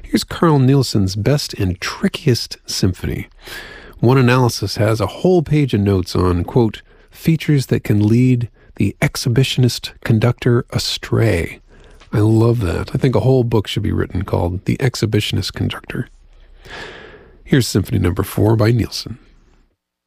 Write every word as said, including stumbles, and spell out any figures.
Here's Carl Nielsen's best and trickiest symphony. One analysis has a whole page of notes on, quote, features that can lead the exhibitionist conductor astray. I love that. I think a whole book should be written called The Exhibitionist Conductor. Here's Symphony Number Four by Nielsen.